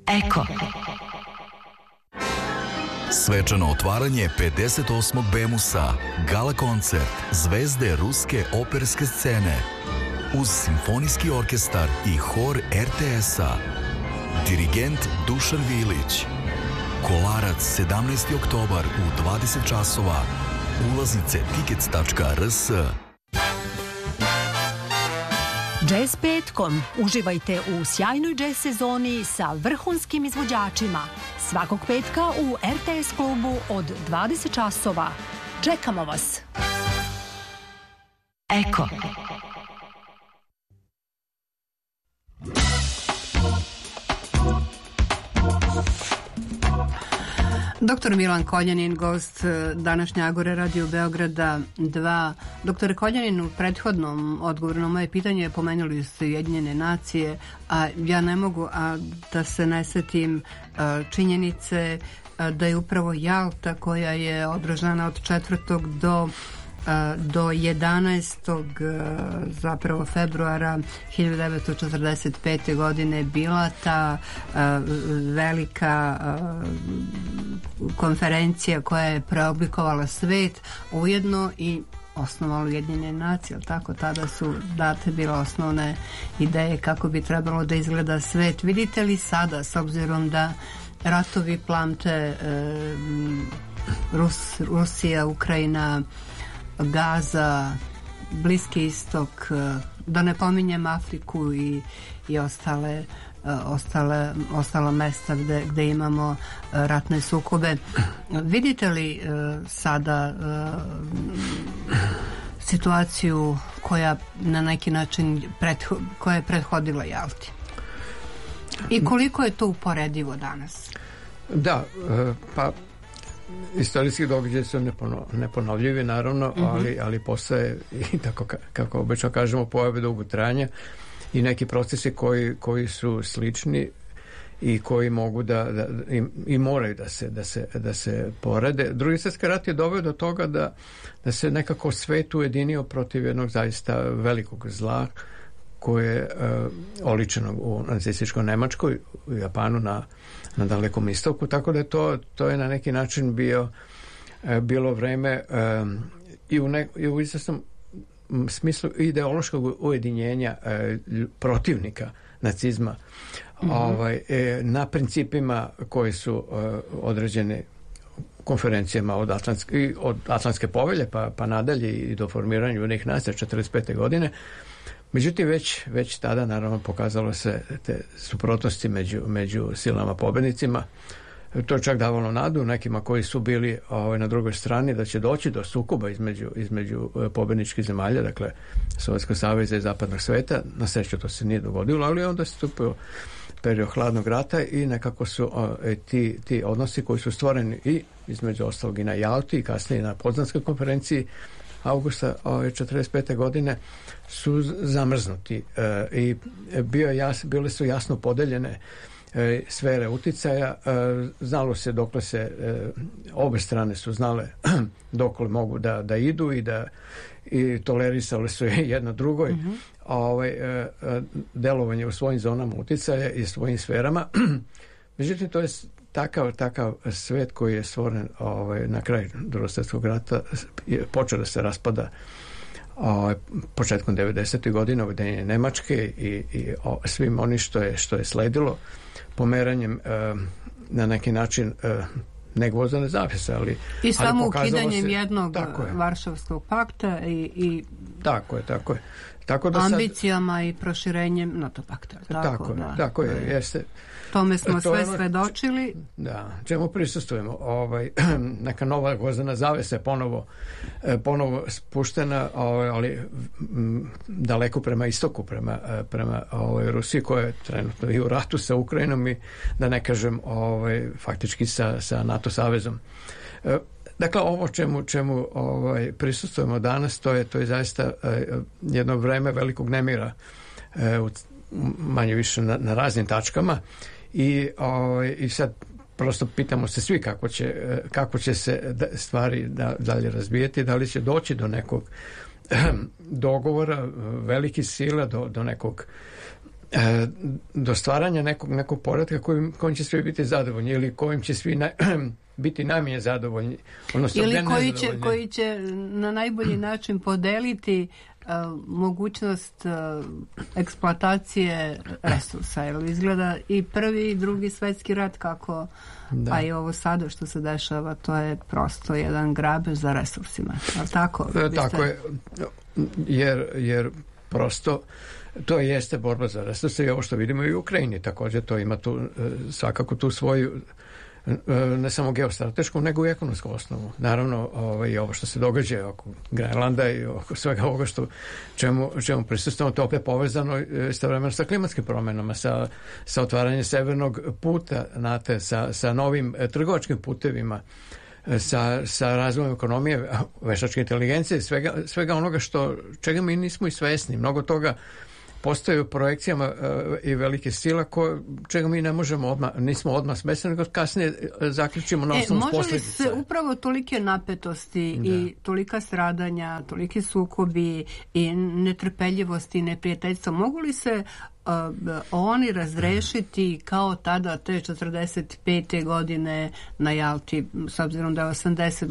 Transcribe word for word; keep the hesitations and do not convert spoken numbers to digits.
Eko. Svečano otvaranje pedeset osmog Bemusa, gala koncert zvezde ruske operske scene uz simfonijski orkestar i hor er te es-a. Dirigent Dušan Vilić. Kolarac sedamnaesti oktobar u dvadeset časova. Ulaznice tickets tačka er es. Jazz petkom. Uživajte u sjajnoj jazz sezoni sa vrhunskim izvođačima. Svakog petka u er te es klubu od dvadeset časova. Čekamo vas. Eko. Doktor Milan Koljanin, gost današnje Agore Radio Beograda dva. Doktore Koljanin, u prethodnom odgovoru na moje pitanje pomenuli ste Ujedinjene nacije, a ja ne mogu a da se ne setim činjenice da je upravo Jalta, koja je održana od četvrtog do do jedanaestog zapravo februara hiljadu devetsto četrdeset pete. godine bila ta velika konferencija koja je preoblikovala svet, ujedno i osnovala Ujedinjene nacije, ali tako, tada su date bile osnovne ideje kako bi trebalo da izgleda svet. Vidite li sada, s obzirom da ratovi plamte, Rus, Rusija, Ukrajina, Gaza, Bliski istok, da ne pominjem Afriku i, i ostale, ostale, ostala mesta gde, gde imamo ratne sukobe. Vidite li sada situaciju koja na neki način pretho, koja je prethodila Jalti? I koliko je to uporedivo danas? Da, pa istorijski događaji su nepono, neponovljivi, naravno, mm-hmm. ali, ali postoje i tako kako obično kažemo pojave dugog trajanja i neki procesi koji, koji su slični i koji mogu da, da i, i moraju da se, da se, da se porede. Drugi svjetski rat je doveo do toga da, da se nekako svet ujedinio protiv jednog zaista velikog zla koje je uh, oličeno u nacističkoj Nemačkoj, u Japanu, na na Dalekom istoku, tako da to, to je na neki način bio e, bilo vreme e, i u, ne, i u izvesnom smislu ideološkog ujedinjenja e, protivnika nacizma, mm-hmm. ovaj, e, na principima koji su e, određeni konferencijama od Atlantske, od Atlantske povelje pa, pa nadalje i do formiranja Ujedinjenih nacija četrdeset pete. godine. Međutim, već, već tada naravno pokazalo se te suprotnosti među, među silama pobednicima. To je čak davalo nadu nekima koji su bili ovaj, na drugoj strani da će doći do sukoba između, između pobedničkih zemalja, dakle Sovjetskog saveza i zapadnog sveta. Na sreću to se nije dogodilo, ali onda se stupio period hladnog rata i nekako su o, ti, ti odnosi koji su stvoreni i između ostalog i na Jalti i kasnije na Poznanskoj konferenciji augusta ove četrdeset pete. godine su zamrznuti e, i bio jas, bile su jasno podeljene e, sfere uticaja. E, znalo se dokle se e, obe strane su znale dokle mogu da, da idu i da i tolerisali su jedno drugoj mm-hmm. ovaj, e, delovanje u svojim zonama uticaja i svojim sferama. Međutim, to je Takav, takav svet koji je stvoren ovaj, na kraju Drugog svjetskog rata je počeo da se raspada ovaj, početkom devedesetih. godina Ujedinjene Nemačke i, i o, svim onim što je, što je sledilo pomeranjem eh, na neki našin eh, ne gvozdene zavjese, ali i samo ali ukidanjem se, jednog Varšavskog pakta i, i tako je, tako je. Tako da ambicijama sad, i proširenjem NATO pakta. Tako, tako, da, tako je, jeste. Tome smo to sve ono, svedočili. Da, čemu prisustujemo. Ovaj, neka nova gvozdena zavesa je ponovo, ponovo spuštena, ovaj, ali m, daleko prema istoku, prema, prema ovaj, Rusiji, koja je trenutno i u ratu sa Ukrajinom i da ne kažem ovaj, faktički sa, sa NATO savezom. E, Dakle, ovo čemu, čemu ovaj, prisustujemo danas, to je, to je zaista eh, jedno vreme velikog nemira eh, u, manje više na, na raznim tačkama i, ovaj, i sad prosto pitamo se svi kako će, eh, kako će se stvari da, dalje razvijeti, da li će doći do nekog eh, dogovora velikih sila, do, do nekog e, do stvaranja nekog, nekog poretka kojim, kojim će svi biti zadovoljni ili kojim će svi na, biti najmanje zadovoljni. Odnosno, ili koji će, koji će na najbolji način podeliti uh, mogućnost uh, eksploatacije resursa. Jer izgleda i prvi i drugi svjetski rat kako, da. A i ovo sada što se dešava, to je prosto jedan grabež za resursima. Ali tako? E, tako je. Jer, jer prosto to jeste borba za resurse i ovo što vidimo i u Ukrajini također to ima tu svakako tu svoju ne samo geostratešku nego i ekonomsku osnovu. Naravno ovaj, ovo što se događa oko Grenlanda i oko svega ovoga što čemu, čemu prisustujemo, to opet povezano istovremeno sa klimatskim promjenama, sa, sa otvaranjem severnog puta znate, sa, sa novim trgovačkim putevima, sa, sa razvojem ekonomije, veštačke inteligencije, svega, svega onoga što, čega mi nismo i svesni. Mnogo toga postoje u projekcijama uh, i velike sila ko, čega mi ne možemo odmah, nismo odmah svesni, nego kasnije zaključimo na osnovu e, posljedice. Može li se upravo tolike napetosti da. I tolika stradanja, toliki sukobi i netrpeljivosti i neprijateljstva, mogu li se uh, oni razrešiti kao tada te četrdeset pete godine na Jalti, s obzirom da je osamdeset